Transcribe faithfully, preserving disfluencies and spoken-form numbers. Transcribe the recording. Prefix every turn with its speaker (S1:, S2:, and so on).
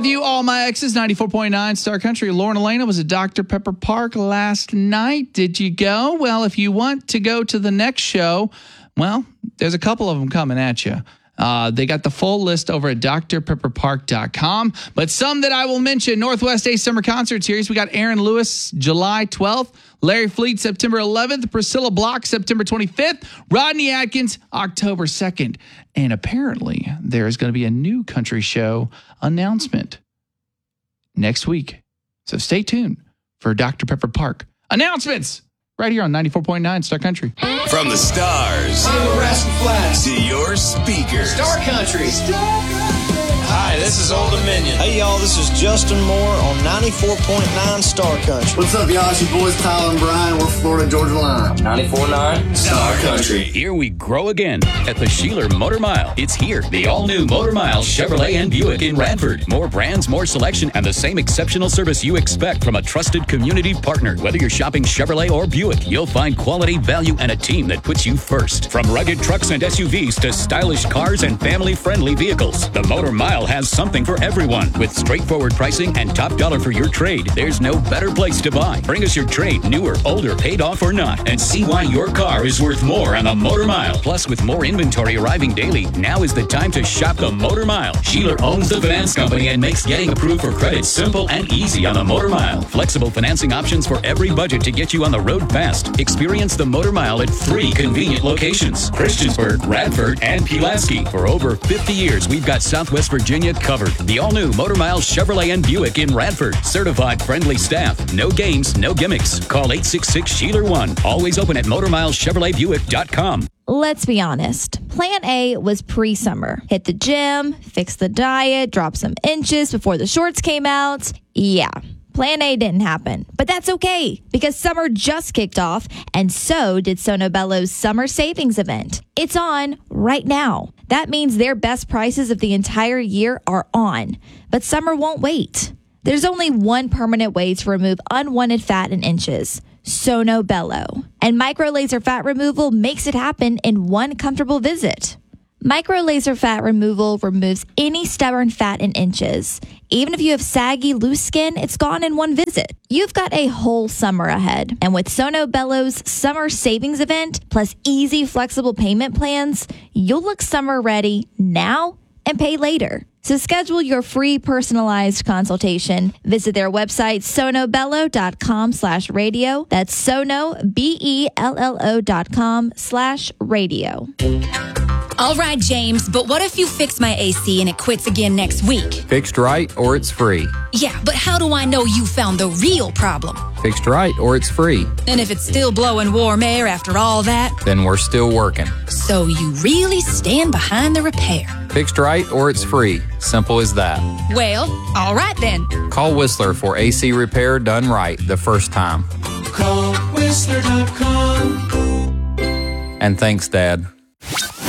S1: with you, all my exes, ninety-four point nine Star Country. Lauren Elena was at Doctor Pepper Park last night. Did you go? Well, if you want to go to the next show, well, there's a couple of them coming at you. Uh, they got the full list over at D R pepper park dot com. But some that I will mention, Northwest Ace Summer Concert Series. We got Aaron Lewis, July twelfth. Larry Fleet, September eleventh. Priscilla Block, September twenty-fifth. Rodney Atkins, October second. And apparently, there is going to be a new country show announcement next week. So stay tuned for Doctor Pepper Park announcements right here on ninety-four point nine Star Country.
S2: From the stars to your speakers.
S3: Star Country. Star Country.
S4: Hi, this is Old Dominion.
S5: Hey, y'all, this is Justin Moore on ninety-four point nine Star Country.
S6: What's up, y'all? It's your boys Tyler and Brian. We're Florida Georgia Line.
S3: ninety-four point nine Star Country.
S7: Here we grow again at the Sheeler Motor Mile. It's here, the all-new Motor Mile Chevrolet and Buick in Radford. More brands, more selection, and the same exceptional service you expect from a trusted community partner. Whether you're shopping Chevrolet or Buick, you'll find quality, value, and a team that puts you first. From rugged trucks and S U Vs to stylish cars and family-friendly vehicles, the Motor Mile has something for everyone. With straightforward pricing and top dollar for your trade, there's no better place to buy. Bring us your trade, new or older, paid off or not, and see why your car is worth more on the Motor Mile. Plus, with more inventory arriving daily, now is the time to shop the Motor Mile. Sheeler owns the finance company and makes getting approved for credit simple and easy on the Motor Mile. Flexible financing options for every budget to get you on the road fast. Experience the Motor Mile at three convenient locations: Christiansburg, Radford, and Pulaski. For over fifty years, we've got Southwest Virginia covered. The all-new Motor Mile Chevrolet and Buick in Radford. Certified friendly staff. No games, no gimmicks. Call eight six six, Sheeler one. Always open at motor mile chevrolet buick dot com.
S8: Let's be honest. Plan A was pre-summer. Hit the gym, fix the diet, drop some inches before the shorts came out. Yeah. Plan A didn't happen, but that's okay because summer just kicked off, and so did Sono Bello's Summer Savings Event. It's on right now. That means their best prices of the entire year are on, but summer won't wait. There's only one permanent way to remove unwanted fat in inches: Sono Bello. And micro laser fat removal makes it happen in one comfortable visit. Micro laser fat removal removes any stubborn fat in inches. Even if you have saggy, loose skin, it's gone in one visit. You've got a whole summer ahead. And with Sono Bello's Summer Savings Event, plus easy, flexible payment plans, you'll look summer ready now and pay later. So schedule your free personalized consultation. Visit their website, sonobello dot com slash radio. That's sono, B E L L O dot com slash radio.
S9: All right, James, but what if you fix my A C and it quits again next week?
S10: Fixed right or it's free.
S9: Yeah, but how do I know you found the real problem?
S10: Fixed right or it's free.
S9: And if it's still blowing warm air after all that?
S10: Then we're still working.
S9: So you really stand behind the repair?
S10: Fixed right or it's free. Simple as that.
S9: Well, all right then.
S10: Call Whistler for A C repair done right the first time.
S3: Call Whistler dot com.
S10: And thanks, Dad.